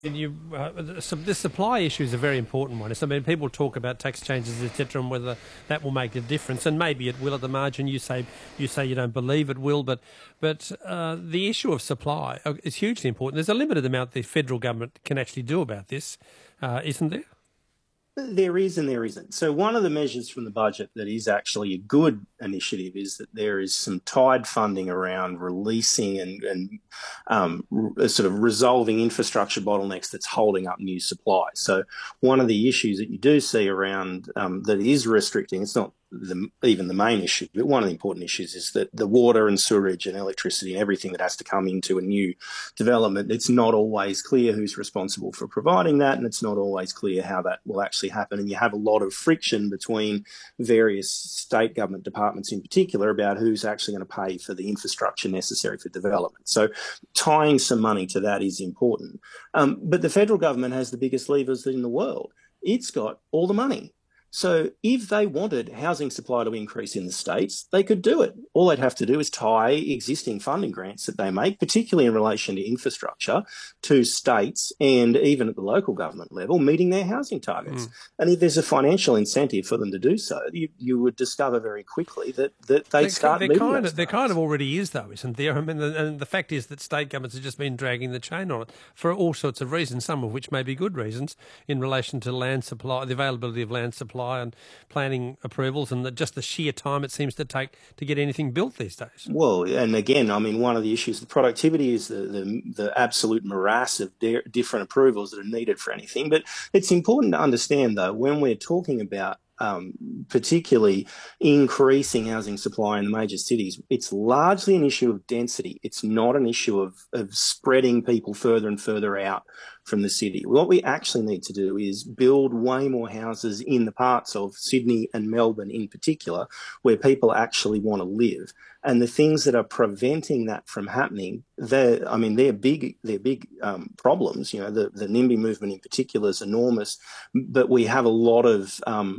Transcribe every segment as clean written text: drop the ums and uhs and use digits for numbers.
And the supply issue is a very important one. So, I mean, people talk about tax changes, etc., and whether that will make a difference, and maybe it will at the margin. You say you don't believe it will, but the issue of supply is hugely important. There's a limited amount the federal government can actually do about this, isn't there? There is and there isn't. So one of the measures from the budget that is actually a good initiative is that there is some tied funding around releasing and sort of resolving infrastructure bottlenecks that's holding up new supply. So one of the issues that you do see around that is restricting, it's not even the main issue, but one of the important issues is that the water and sewerage and electricity and everything that has to come into a new development, it's not always clear who's responsible for providing that, and it's not always clear how that will actually happen. And you have a lot of friction between various state government departments in particular about who's actually going to pay for the infrastructure necessary for development. So tying some money to that is important. But the federal government has the biggest levers in the world. It's got all the money. So if they wanted housing supply to increase in the states, they could do it. All they'd have to do is tie existing funding grants that they make, particularly in relation to infrastructure, to states and even at the local government level, meeting their housing targets. And if there's a financial incentive for them to do so, you would discover very quickly that they start meeting those targets. There kind of already is, though, isn't there? I mean, and the fact is that state governments have just been dragging the chain on it for all sorts of reasons, some of which may be good reasons in relation to land supply, the availability of land supply, and planning approvals, and just the sheer time it seems to take to get anything built these days. Well, and again, I mean, one of the issues, the productivity is the absolute morass of different approvals that are needed for anything. But it's important to understand, though, when we're talking about particularly increasing housing supply in the major cities, it's largely an issue of density. It's not an issue of spreading people further and further out from the city. What we actually need to do is build way more houses in the parts of Sydney and Melbourne in particular where people actually want to live. And the things that are preventing that from happening, they're big problems. You know, the NIMBY movement in particular is enormous, but we have a lot of,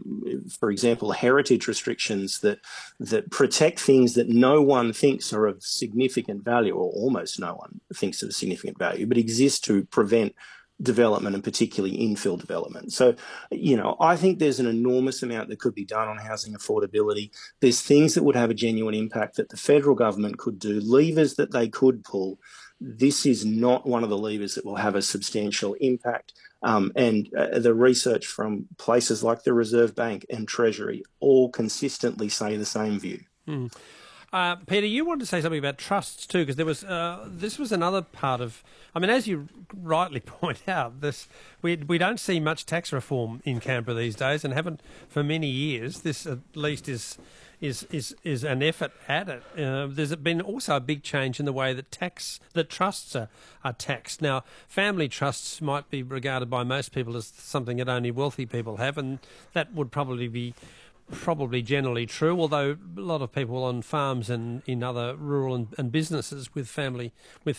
for example, heritage restrictions that protect things that no one thinks are of significant value, or almost no one thinks are of significant value, but exist to prevent development, and particularly infill development. So, you know, I think there's an enormous amount that could be done on housing affordability. There's things that would have a genuine impact that the federal government could do, levers that they could pull. This is not one of the levers that will have a substantial impact. And the research from places like the Reserve Bank and Treasury all consistently say the same view. Peter, you wanted to say something about trusts too, because there was this was another part of. I mean, as you rightly point out, we don't see much tax reform in Canberra these days, and haven't for many years. This at least is an effort at it. There's been also a big change in the way that trusts are taxed. Now, family trusts might be regarded by most people as something that only wealthy people have, and that would probably be generally true, although a lot of people on farms and in other rural and businesses with families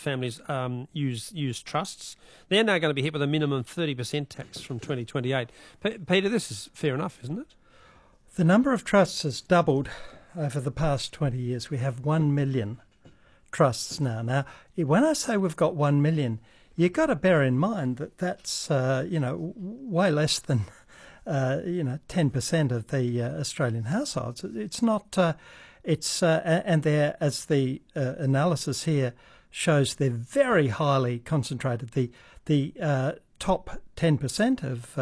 use trusts. They're now going to be hit with a minimum 30% tax from 2028. Peter, this is fair enough, isn't it? The number of trusts has doubled over the past 20 years. We have 1 million trusts now. Now, when I say we've got 1 million, you've got to bear in mind that that's way less than 10% of the Australian households. It's not. And they're, as the analysis here shows, they're very highly concentrated. The top 10%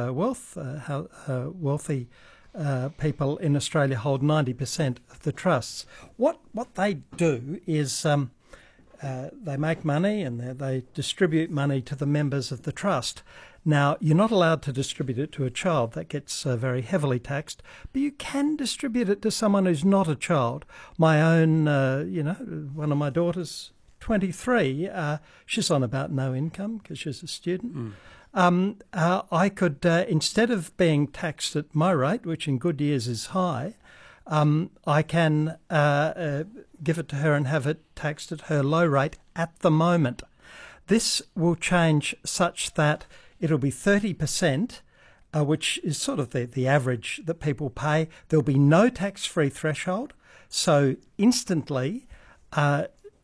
of wealthy people in Australia hold 90% of the trusts. What they do is they make money and they distribute money to the members of the trust. Now, you're not allowed to distribute it to a child. That gets very heavily taxed. But you can distribute it to someone who's not a child. My own, one of my daughters, 23, she's on about no income because she's a student. I could, instead of being taxed at my rate, which in good years is high, I can give it to her and have it taxed at her low rate at the moment. This will change such that it'll be 30%, which is sort of the average that people pay. There'll be no tax-free threshold. So instantly,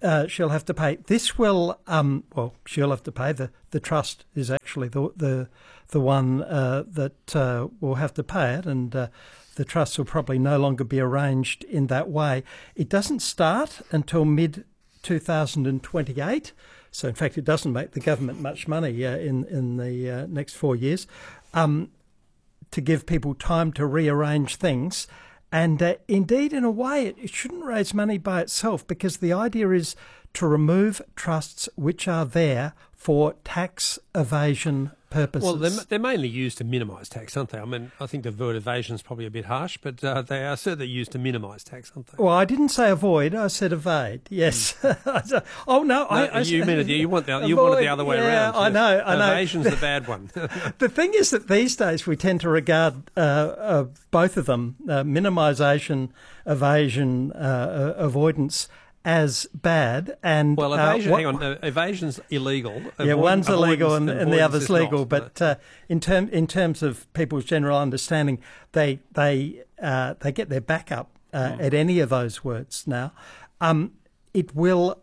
she'll have to pay. This will, she'll have to pay. The trust is actually the one that will have to pay it, and the trust will probably no longer be arranged in that way. It doesn't start until mid-2028, so in fact it doesn't make the government much money in the next 4 years, to give people time to rearrange things. And indeed, in a way, it shouldn't raise money by itself, because the idea is to remove trusts which are there for tax evasion purposes. Well, they're mainly used to minimise tax, aren't they? I mean, I think the word evasion is probably a bit harsh, but they are certainly used to minimise tax, aren't they? Well, I didn't say avoid, I said evade, yes. Oh, no. You want it the other way around. I know. Evasion's the bad one. The thing is that these days we tend to regard both of them, minimisation, evasion, avoidance, as bad. And well, evasion, hang on, evasion's illegal. One's illegal and the other's legal. Not, but in terms of people's general understanding, they get their back up at any of those words now. It will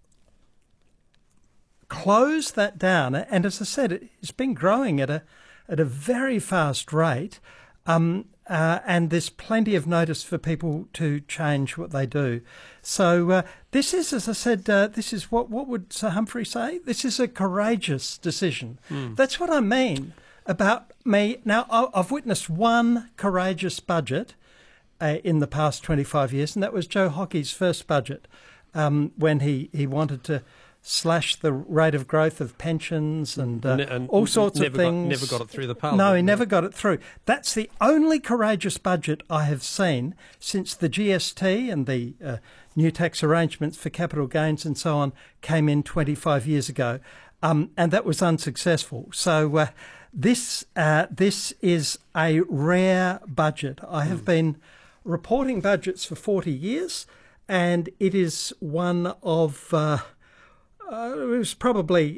close that down, and as I said, it's been growing at a very fast rate. And there's plenty of notice for people to change what they do. So this is, as I said, this is what would Sir Humphrey say? This is a courageous decision. That's what I mean about me. Now, I've witnessed one courageous budget in the past 25 years, and that was Joe Hockey's first budget, when he wanted to slash the rate of growth of pensions and all sorts of things. Never got it through the Parliament. No, he never got it through. That's the only courageous budget I have seen since the GST and the new tax arrangements for capital gains and so on came in 25 years ago, and that was unsuccessful. So this is a rare budget. I have been reporting budgets for 40 years, and it is one of... it was probably,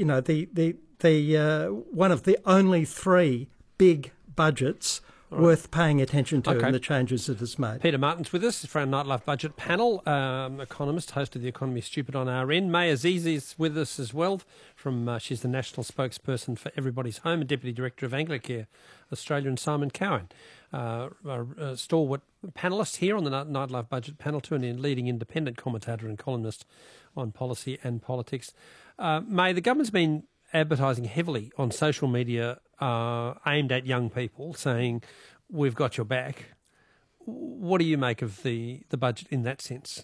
the one of the only three big budgets worth paying attention to in the changes it has made. Peter Martin's with us for our Nightlife Budget panel, economist, host of The Economy Stupid on RN. May Azizi's with us as well. She's the national spokesperson for Everybody's Home and Deputy Director of Anglicare Australia, and Simon Cowan, a stalwart panellist here on the Nightlife Budget panel too, and a leading independent commentator and columnist on policy and politics. May, the government's been advertising heavily on social media aimed at young people, saying, we've got your back. What do you make of the budget in that sense?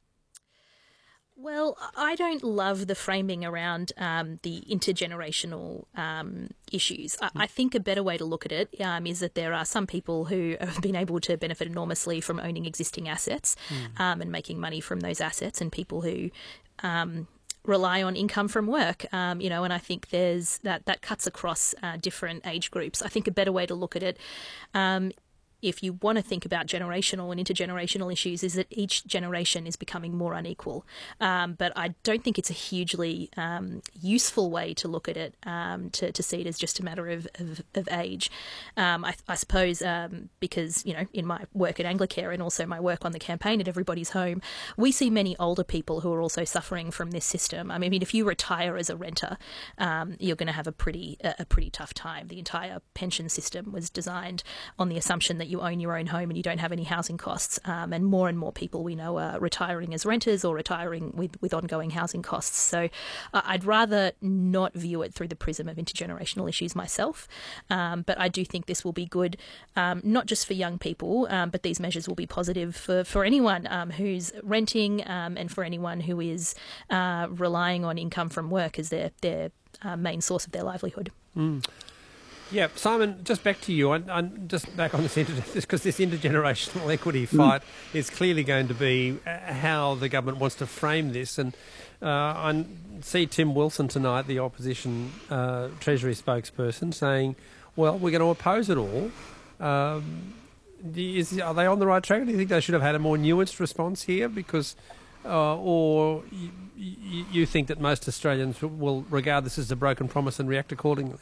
Well, I don't love the framing around the intergenerational issues. I think a better way to look at it is that there are some people who have been able to benefit enormously from owning existing assets and making money from those assets, and people who rely on income from work, and I think there's that cuts across different age groups. I think a better way to look at it, if you want to think about generational and intergenerational issues, is that each generation is becoming more unequal. But I don't think it's a hugely useful way to look at it, to see it as just a matter of age. I suppose because, in my work at Anglicare and also my work on the campaign at Everybody's Home, we see many older people who are also suffering from this system. I mean, if you retire as a renter, you're going to have a pretty tough time. The entire pension system was designed on the assumption that you own your own home and you don't have any housing costs, and more people we know are retiring as renters or retiring with ongoing housing costs. So I'd rather not view it through the prism of intergenerational issues myself, but I do think this will be good, not just for young people, but these measures will be positive for anyone who's renting, and for anyone who is relying on income from work as their main source of their livelihood. Yeah, Simon, just back to you. I'm just back on this because this intergenerational equity fight is clearly going to be how the government wants to frame this. And I see Tim Wilson tonight, the opposition Treasury spokesperson, saying, well, we're going to oppose it all. Are they on the right track? Do you think they should have had a more nuanced response here? Because, or you think that most Australians will regard this as a broken promise and react accordingly?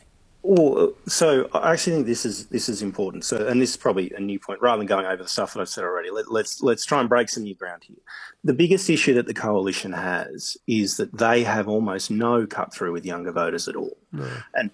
Well, so I actually think this is important. So, and this is probably a new point. Rather than going over the stuff that I've said already, let's try and break some new ground here. The biggest issue that the coalition has is that they have almost no cut through with younger voters at all. No. And